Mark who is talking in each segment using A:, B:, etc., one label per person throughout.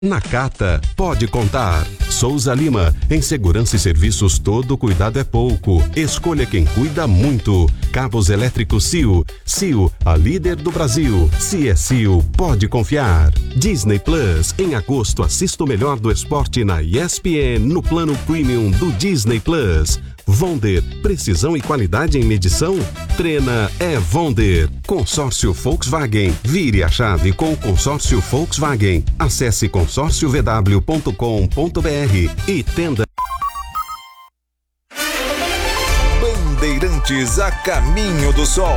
A: Nakata, pode contar. Souza Lima, em segurança e serviços todo cuidado é pouco. Escolha quem cuida muito. Cabos elétricos Sil. Sil, a líder do Brasil. Se é Sil, pode confiar. Disney Plus, em agosto assista o melhor do esporte na ESPN no plano premium do Disney Plus. Vonder, precisão e qualidade em medição? Trena é Vonder. Consórcio Volkswagen. Vire a chave com o consórcio Volkswagen. Acesse consórciovw.com.br e tenda.
B: Bandeirantes a caminho do sol.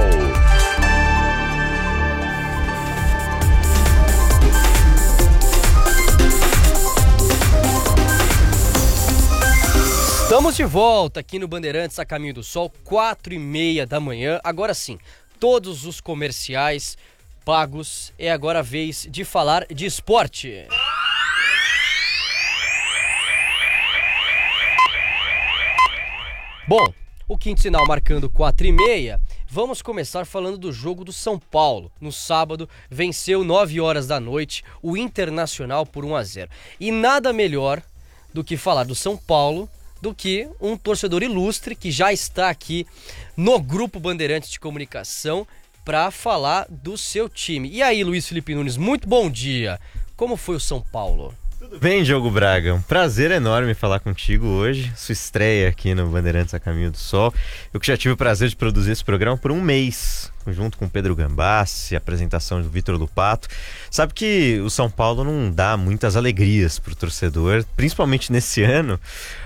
C: Estamos de volta aqui no Bandeirantes a Caminho do Sol, 4h30 da manhã. Agora sim, todos os comerciais pagos. É agora a vez de falar de esporte. Bom, o quinto sinal marcando 4h30. Vamos começar falando do jogo do São Paulo. No sábado, venceu 9 horas da noite o Internacional por 1-0. E nada melhor do que falar do São Paulo do que um torcedor ilustre que já está aqui no Grupo Bandeirantes de Comunicação para falar do seu time. E aí, Luiz Felipe Nunes, muito bom dia. Como foi o São Paulo?
D: Tudo bem, Diogo Braga? Um prazer enorme falar contigo hoje. Sua estreia aqui no Bandeirantes a Caminho do Sol. Eu que já tive o prazer de produzir esse programa por um mês, junto com o Pedro Gambassi, apresentação do Vitor Lupato. Sabe que o São Paulo não dá muitas alegrias pro torcedor, principalmente nesse ano.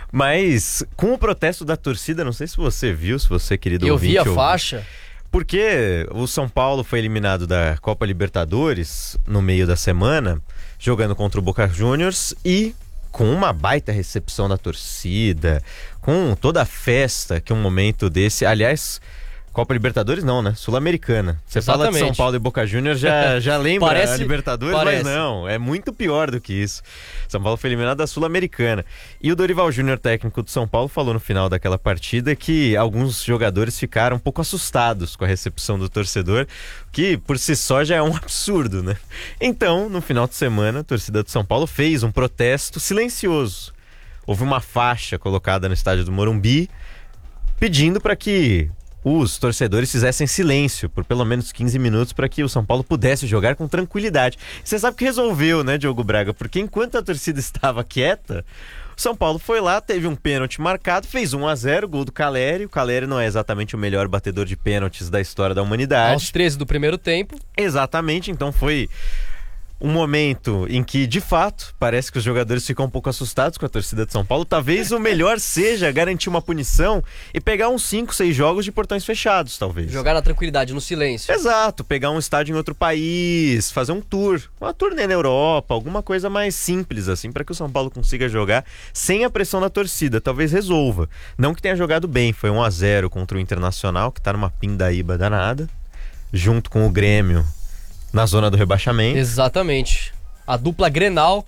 D: Mas com o protesto da torcida, não sei se você viu, se você, querido ouvinte...
C: Eu vi a faixa.
D: Porque o São Paulo foi eliminado da Copa Libertadores no meio da semana, jogando contra o Boca Juniors e com uma baita recepção da torcida, com toda a festa que um momento desse... Aliás, Copa Libertadores não, né? Sul-Americana. Você fala de São Paulo e Boca Juniors, já lembra a Libertadores, mas não, é muito pior do que isso. São Paulo foi eliminado da Sul-Americana. E o Dorival Júnior, técnico do São Paulo, falou no final daquela partida que alguns jogadores ficaram um pouco assustados com a recepção do torcedor, que por si só já é um absurdo, né? Então, no final de semana, a torcida do São Paulo fez um protesto silencioso. Houve uma faixa colocada no estádio do Morumbi pedindo para que os torcedores fizessem silêncio por pelo menos 15 minutos para que o São Paulo pudesse jogar com tranquilidade. Você sabe que resolveu, né, Diogo Braga? Porque enquanto a torcida estava quieta, o São Paulo foi lá, teve um pênalti marcado, fez 1-0, gol do Caleri. O Caleri não é exatamente o melhor batedor de pênaltis da história da humanidade.
C: Aos 13 do primeiro tempo.
D: Exatamente, então foi um momento em que, de fato, parece que os jogadores ficam um pouco assustados com a torcida de São Paulo. Talvez o melhor seja garantir uma punição e pegar uns 5, 6 jogos de portões fechados, talvez.
C: Jogar na tranquilidade, no silêncio.
D: Exato, pegar um estádio em outro país, fazer um tour, uma turnê na Europa, alguma coisa mais simples assim, para que o São Paulo consiga jogar sem a pressão da torcida. Talvez resolva. Não que tenha jogado bem, foi 1-0 contra o Internacional, que tá numa pindaíba danada, junto com o Grêmio na zona do rebaixamento.
C: Exatamente. A dupla Grenal,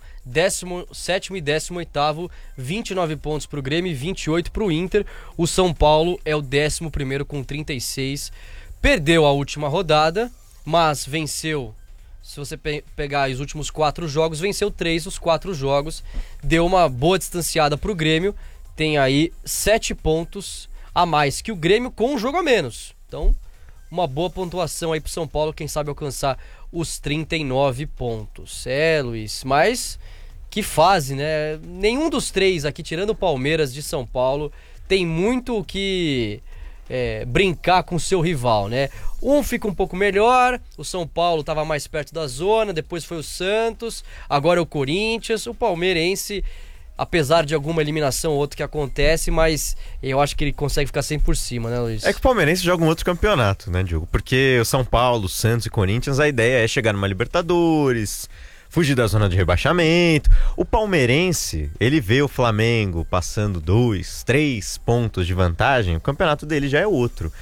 C: 17º e 18º, 29 pontos pro Grêmio e 28 pro Inter. O São Paulo é o 11º com 36. Perdeu a última rodada, mas venceu. Se você pegar os últimos 4 jogos, venceu 3 dos 4 jogos. Deu uma boa distanciada pro Grêmio. Tem aí 7 pontos a mais que o Grêmio com um jogo a menos. Então, uma boa pontuação aí pro São Paulo, quem sabe alcançar os 39 pontos. Luiz, mas que fase, né? Nenhum dos três aqui, tirando o Palmeiras de São Paulo, tem muito o que brincar com o seu rival, né? Um fica um pouco melhor, o São Paulo estava mais perto da zona, depois foi o Santos, agora é o Corinthians, o palmeirense, apesar de alguma eliminação ou outra que acontece, mas eu acho que ele consegue ficar sempre por cima, né, Luiz?
D: É que o palmeirense joga um outro campeonato, né, Diogo? Porque o São Paulo, Santos e Corinthians, a ideia é chegar numa Libertadores, fugir da zona de rebaixamento. O palmeirense, ele vê o Flamengo passando 2, 3 pontos de vantagem, o campeonato dele já é outro.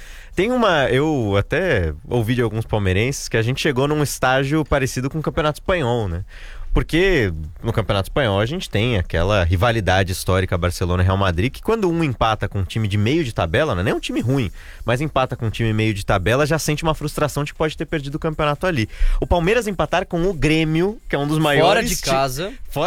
D: Eu até ouvi de alguns palmeirenses que a gente chegou num estágio parecido com o Campeonato Espanhol, né? Porque no Campeonato Espanhol a gente tem aquela rivalidade histórica Barcelona e Real Madrid, que quando um empata com um time de meio de tabela, não é nem um time ruim, mas empata com um time meio de tabela, já sente uma frustração de que pode ter perdido o campeonato ali. O Palmeiras empatar com o Grêmio, que é um dos maiores...
C: Fora de casa.